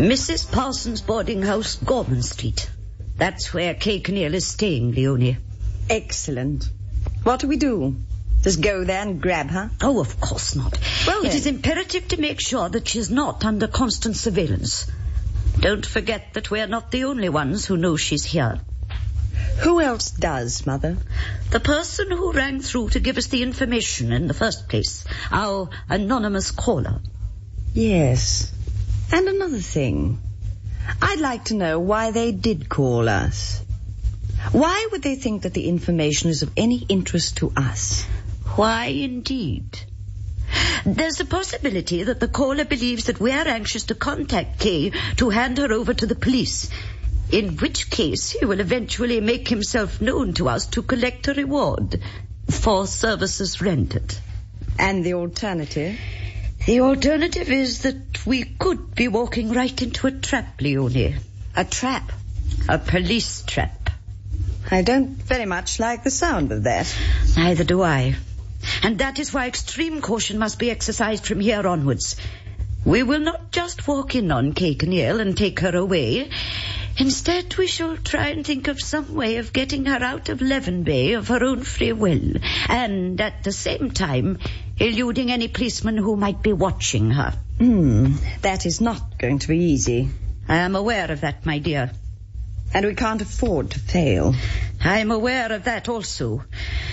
Mrs. Parsons' boarding house, Gorman Street. That's where Kay Kinneal is staying, Leonie. Excellent. What do we do? Just go there and grab her? Oh, of course not. Well, it is imperative to make sure that she is not under constant surveillance. Don't forget that we're not the only ones who know she's here. Who else does, Mother? The person who rang through to give us the information in the first place. Our anonymous caller. Yes. And another thing. I'd like to know why they did call us. Why would they think that the information is of any interest to us? Why, indeed? There's a possibility that the caller believes that we're anxious to contact Kay to hand her over to the police, in which case he will eventually make himself known to us to collect a reward for services rendered. And the alternative? The alternative is that we could be walking right into a trap, Leonie. A trap? A police trap. I don't very much like the sound of that. Neither do I. And that is why extreme caution must be exercised from here onwards. We will not just walk in on Kay Kinneal and take her away. Instead, we shall try and think of some way of getting her out of Leven Bay of her own free will, and at the same time eluding any policeman who might be watching her. That is not going to be easy. I am aware of that, my dear. And we can't afford to fail. I am aware of that also.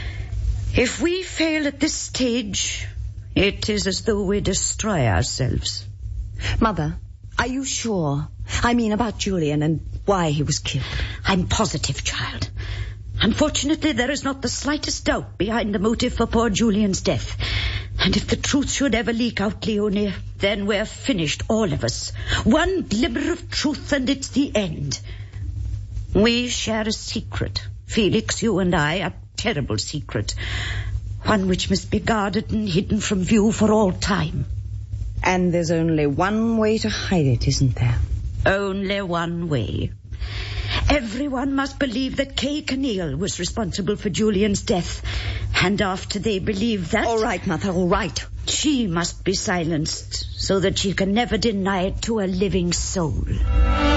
If we fail at this stage, it is as though we destroy ourselves. Mother, are you sure? I mean about Julian and why he was killed. I'm positive, child. Unfortunately, there is not the slightest doubt behind the motive for poor Julian's death. And if the truth should ever leak out, Leonie, then we're finished, all of us. One glimmer of truth and it's the end. We share a secret. Felix, you and I, a terrible secret. One which must be guarded and hidden from view for all time. And there's only one way to hide it, isn't there? Only one way. Everyone must believe that Kay Kinneal was responsible for Julian's death. And after they believe that... All right, Mother, all right. She must be silenced so that she can never deny it to a living soul.